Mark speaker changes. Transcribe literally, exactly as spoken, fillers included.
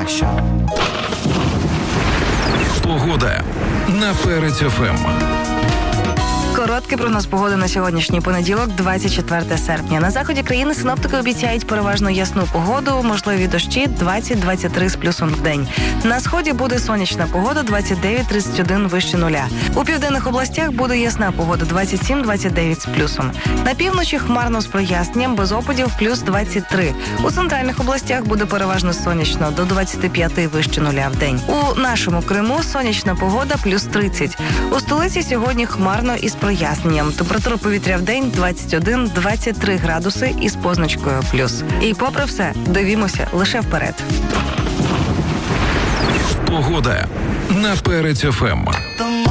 Speaker 1: краще.
Speaker 2: Погода на Перець еф ем.
Speaker 3: Короткий прогноз погоди на сьогоднішній понеділок, двадцять четверте серпня. На заході країни синоптики обіцяють переважно ясну погоду, можливі дощі двадцять - двадцять три з плюсом в день. На сході буде сонячна погода двадцять дев'ять - тридцять один вище нуля. У південних областях буде ясна погода двадцять сім - двадцять дев'ять з плюсом. На півночі хмарно з проясненням, без опадів плюс двадцять три. У центральних областях буде переважно сонячно до двадцять п'ять вище нуля в день. У нашому Криму сонячна погода плюс тридцять. У столиці сьогодні хмарно із проясненням. Температура повітря в день двадцять один - двадцять три градуси із позначкою плюс. І попри все, дивімося лише вперед.
Speaker 2: Погода на Перець еф ем.